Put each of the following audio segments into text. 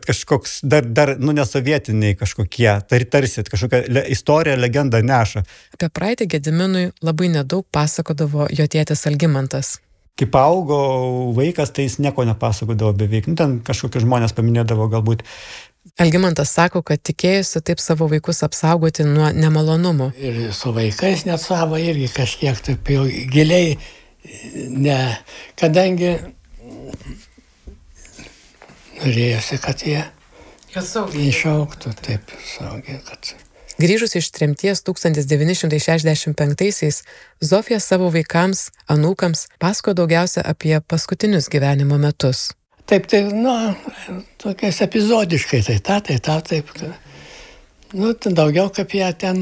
kažkoks dar nesovietiniai kažkokie, tarsi kažkokia istorija, legenda neša. Apie praeitį Gediminui labai nedaug pasakodavo jo tėtis Algimantas. Kaip augo vaikas, tai jis nieko nepasakodavo beveik. Ten kažkokie žmonės paminėdavo galbūt. Algimantas sako, kad tikėjusi taip savo vaikus apsaugoti nuo nemalonumų. Ir su vaikais net savo irgi kažkiek taip jau giliai, kadangi norėjosi, kad jie išaugtų taip saugiai, kad... Grįžus iš tremties 1965-aisiais, Zofija savo vaikams, anūkams pasakojo daugiausia apie paskutinius gyvenimo metus. Taip, tokiais epizodiškai, taip. Daugiau kaip ją ten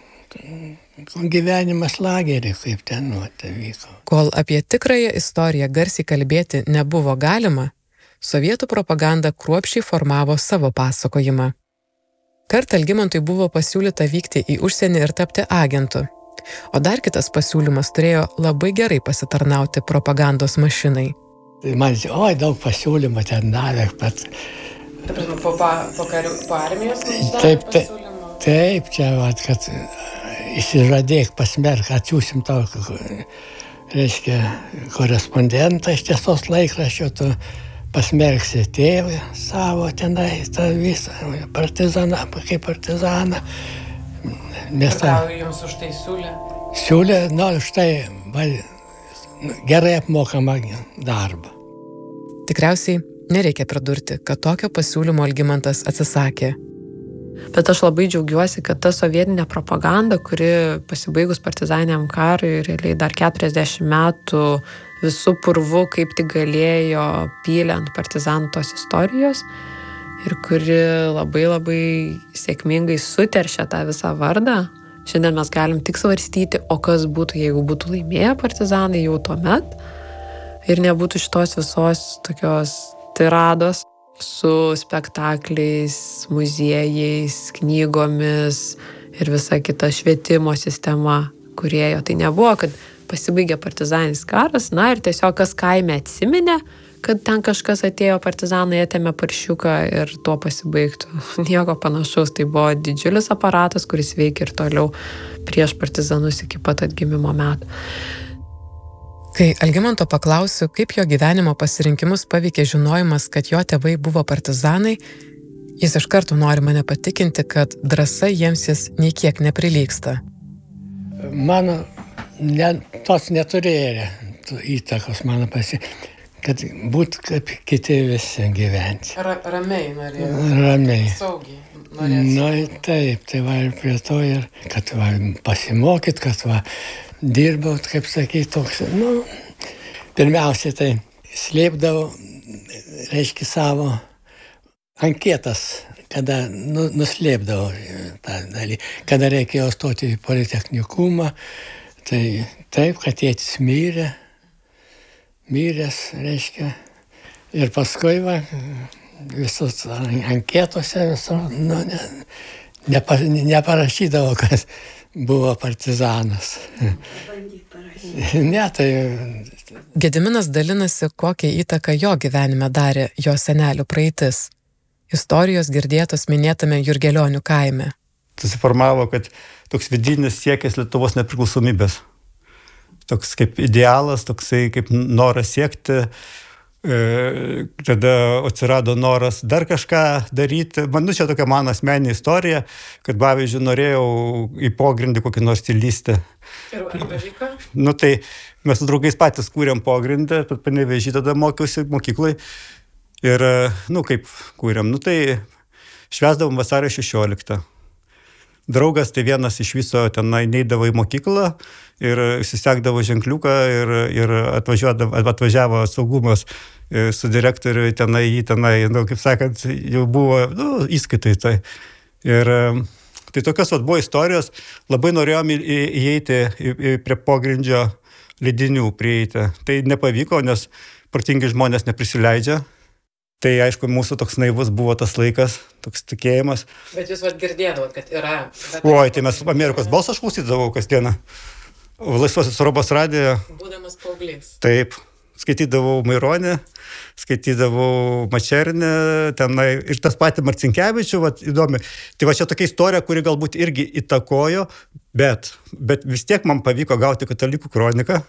gyvenimas lagerį, kaip ten vyko. Kol apie tikrąją istoriją garsiai kalbėti nebuvo galima, sovietų propaganda kruopščiai formavo savo pasakojimą. Kartą Algimantui buvo pasiūlyta vykti į užsienį ir tapti agentu, o dar kitas pasiūlymas turėjo labai gerai pasitarnauti propagandos mašinai. Tai man, daug pasiūlymų ten davė, bet... Po armijos? Taip, čia, kad įsižadėk, pasmerk, atsiūsim tau, reiškia, korespondentą iš Tiesos laikraščio, tu pasmerksi tėvą savo tenai, tą visą partizaną, kaip partizaną. Ką jums už tai siūlė? Siūlė, už tai gerai apmokamą darbą. Tikriausiai nereikia pridurti, kad tokio pasiūlymo Algimantas atsisakė. Bet aš labai džiaugiuosi, kad ta sovietinė propaganda, kuri pasibaigus partizaniniam karui realiai dar 40 metų visų purvų, kaip tik galėjo pylę ant partizanų tos istorijos ir kuri labai labai sėkmingai suteršė tą visą vardą. Šiandien mes galim tik svarstyti, o kas būtų, jeigu būtų laimėję partizanai jau tuomet ir nebūtų šitos visos tokios tirados su spektakliais, muziejais, knygomis ir visa kita švietimo sistema kurėjo. Tai nebuvo, kad pasibaigė partizaninis karas, ir tiesiog kas kaime atsiminė, kad ten kažkas atėjo partizanai, atėmė paršiuką ir tuo pasibaigtų. Nieko panašaus, tai buvo didžiulis aparatas, kuris veikia ir toliau prieš partizanus iki pat atgimimo metų. Kai Algimanto paklausiu, kaip jo gyvenimo pasirinkimus paveikė žinojimas, kad jo tėvai buvo partizanai, jis iš karto nori mane patikinti, kad drąsa jiems jis nei kiek neprilygsta. Mano tos neturėjo įtakos mano kad būt kaip kiti visi gyventi. Ramiai norėjo. Ramiai. Saugiai norėjo. Taip, tai ir prie to ir, kad pasimokyt, kad dirbau, kaip sakyti, toks, pirmiausia, tai slėpdavau, reiškia, savo anketas, kada nuslėpdavau tą dalį, kada reikėjo stoti į politechnikumą, tai taip, kad tėtis myręs, reiškia, ir paskui visus anketose neparašydavo, kad buvo partizanas. Ne, tai... Gediminas dalinasi, kokią įtaką jo gyvenime darė jo senelių praeitis. Istorijos girdėtos minėtame Jurgelionių kaime. Susiformavo, kad toks vidinis siekis Lietuvos nepriklausomybės. Toks kaip idealas, toksai kaip noras siekti. Tada atsirado noras dar kažką daryti. Čia tokia mano asmeninė istorija, kad, pavyzdžiui, norėjau į pogrindį kokį nors įlįsti. Ir pavyko? Tai mes su draugais patys kūrėm pogrindę, Panevėžy tada mokiausi mokyklai. Ir, kaip kūrėm, tai švęsdavom vasario 16. Draugas tai vienas iš viso tenai neidavo į mokyklą ir įsisekdavo ženkliuką ir atvažiavo saugumas su direktoriu tenai, kaip sakant, jau buvo įskaitai tai. Ir tai tokios buvo istorijos, labai norėjom įeiti prie pogrindžio leidinių prieiti. Tai nepavyko, nes protingi žmonės neprisileidžia. Tai, aišku, mūsų toks naivus buvo tas laikas, toks tikėjimas. Bet jūs girdėdavot, kad yra... Tai mes Amerikos balsą aš klausydavau kasdieną. Laisvosios Europos radijo. Būdamas paauglys. Taip. skaitydavau Maironį, skaitydavau Mačernį, tenai, ir tas patį Marcinkevičių, vat, įdomi. Tai va čia tokia istorija, kuri galbūt irgi įtakojo, bet vis tiek man pavyko gauti Katalikų kroniką,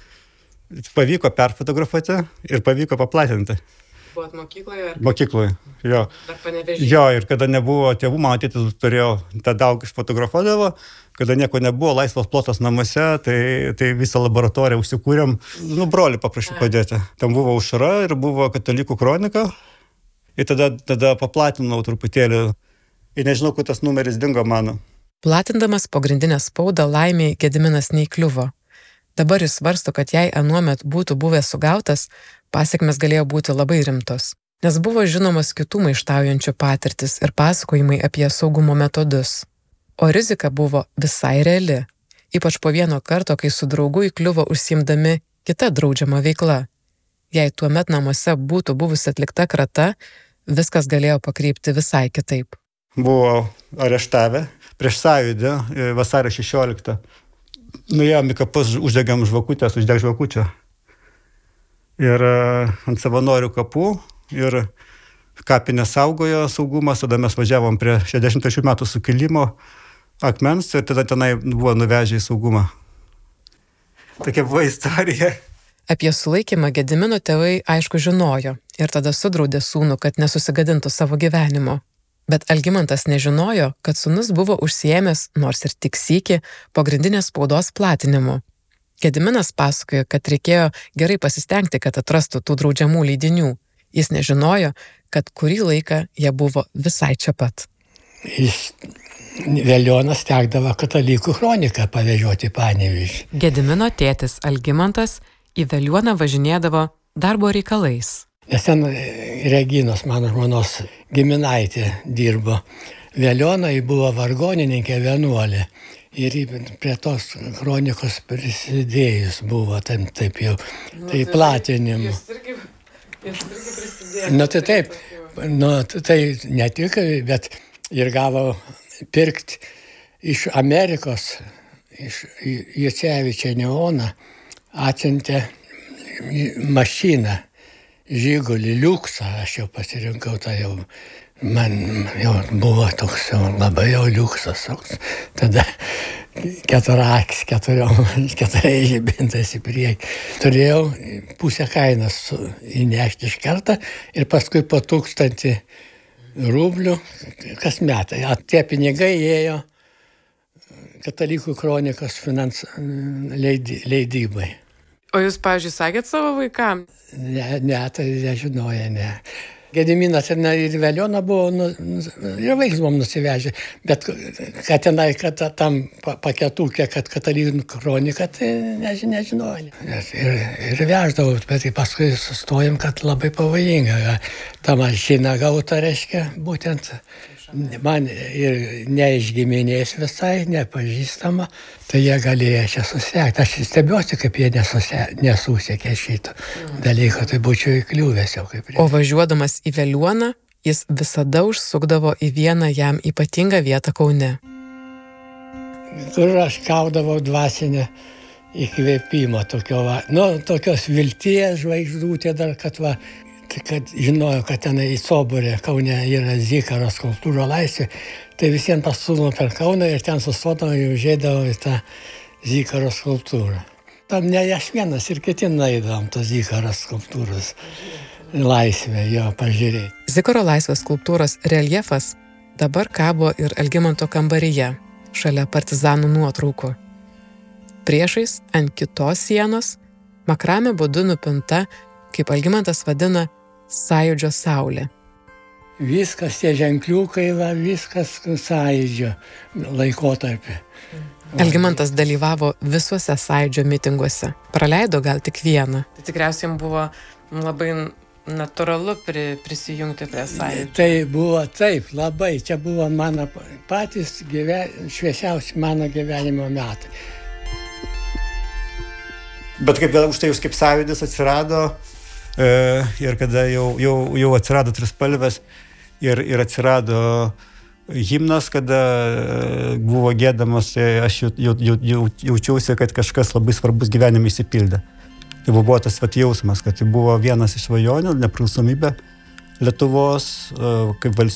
pavyko perfotografuoti ir pavyko paplatinti. Buvot mokykloje? Mokykloje, jo. Dar Panevėžyje? Jo, ir kada nebuvo tėvų, mano tėtis turėjo, tą daug fotografuodavo, kada nieko nebuvo, laisvas plotas namuose, tai visą laboratoriją užsikūrėm, brolį paprašau padėti. Tam buvo Aušra ir buvo Katalikų kronika, ir tada paplatinau truputėlį, ir nežinau, kur tas numeris dingo mano. Platindamas pagrindinę spaudą laimiai Gediminas neįkliuvo. Dabar jis svarsto, kad jei anuomet būtų buvęs sugautas, pasekmės galėjo būti labai rimtos, nes buvo žinomas kitų maištaujančių patirtis ir pasakojimai apie saugumo metodus. O rizika buvo visai reali, ypač po vieno karto, kai su draugu įkliuvo užsiimdami kita draudžiama veikla. Jei tuomet namuose būtų buvusi atlikta krata, viskas galėjo pakrypti visai kitaip. Buvo areštavę prieš Sąjūdį vasario 16. Nuėjom į kapus, uždegėm žvakutės, uždeg žvakučią. Ir ant savanorių kapų, ir kapinę saugojo saugumas, tada mes važiavom prie 63 metų sukilimo akmens ir tada tenai buvo nuvežę į saugumą. Tokia buvo istorija. Apie sulaikymą Gedimino tėvai aišku žinojo ir tada sudraudė sūnų, kad nesusigadintų savo gyvenimo. Bet Algimantas nežinojo, kad sūnus buvo užsiėmęs, nors ir tik sykį, pagrindinės spaudos platinimu. Gediminas pasakojo, kad reikėjo gerai pasistengti, kad atrastų tų draudžiamų leidinių. Jis nežinojo, kad kurį laiką jie buvo visai čia pat. Iš Velionas tekdavo Katalikų kroniką pavežioti Panevėžį. Gedimino tėtis Algimantas į Velioną važinėdavo darbo reikalais. Nes ten Reginos, mano žmonos giminaitė, dirbo. Velionai buvo vargonininkė vienuolė. Ir prie tos kronikos prisidėjus buvo taip jau, tai platinimu. Jis irgi prisidėjo. Tai taip, tai ne tik, bet ir gavo pirkti iš Amerikos, iš Jucevičienė Ona, atsiuntė mašiną. Žygulį liuksą, aš jau pasirinkau tą jau, man jau buvo toks jau labai jau liuksas, tada keturiais žibintais į priekį. Turėjau pusę kainos įnešti iš karto ir paskui po 1000 rublių kas metai. Tie pinigai ėjo Katalikų kronikos leidybai. O jūs, pavyzdžiui, sakėt savo vaikam? Ne, tai nežinoja, ne. Gediminas ir Velioną buvo, ir vaiks buvom nusivežę, bet kad tenai, kad tam paketukė, kad Katalikų kronika, tai nežinoja. Ir veždavau, bet paskui sustojom, kad labai pavojinga. Ta mašina gauta, reiškia, būtent man ir ne iš giminės visai, nepažįstama, tai jie galėjo čia susiekti. Aš stebiuosi, kaip jie nesusiekė šito dalyko, tai būčiau įkliuvęs jau kaip reikia. O važiuodamas į Velioną, jis visada užsukdavo į vieną jam ypatingą vietą Kaune. Kur aš gaudavau dvasinę įkvėpimą, tokios vilties žvaigždutė dar, kad žinojo, kad ten į Soborę Kaune yra Zikaro skulptūra Laisvė, tai visiems pastūmė per Kauną ir ten sustodavo ir užėdavo į tą Zikaro skulptūrą. Tam ne aš vienas ir kiti nueidavom tos Zikaro skulptūros Laisvę jo pažiūrėti. Zikaro Laisvės skulptūros reljefas dabar kabo ir Algimanto kambaryje, šalia partizanų nuotraukų. Priešais ant kitos sienos makramė būdu nupinta, kaip Algimantas vadina, Sąjūdžio saulė. Viskas tie ženkliukai, viskas Sąjūdžio laikotarpį. Algimantas dalyvavo visuose Sąjūdžio mitinguose. Praleido gal tik vieną. Tai tikriausiai buvo labai natūralu prisijungti prie Sąjūdžio. Tai buvo taip, labai. Čia buvo mano patys šviesiausi mano gyvenimo metai. Bet už tai jūs kaip Sąjūdis atsirado, ir kada jau atsirado trispalvės ir atsirado himnas, kada buvo gėdamas, aš jaučiausi, kad kažkas labai svarbus gyvenime įsipildė. Tai buvo tas vat jausmas, kad tai buvo vienas iš svajonių, nepriklausomybė Lietuvos kaip valstybė.